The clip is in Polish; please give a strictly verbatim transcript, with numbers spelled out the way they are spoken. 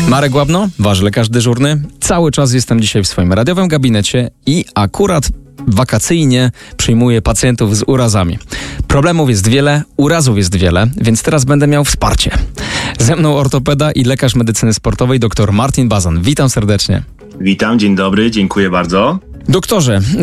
Marek Łabno, wasz lekarz dyżurny. Cały czas jestem dzisiaj w swoim radiowym gabinecie i akurat wakacyjnie przyjmuję pacjentów z urazami. Problemów jest wiele, urazów jest wiele, więc teraz będę miał wsparcie. Ze mną ortopeda i lekarz medycyny sportowej dr Martin Bazan. Witam serdecznie. Witam, dzień dobry, dziękuję bardzo. Doktorze,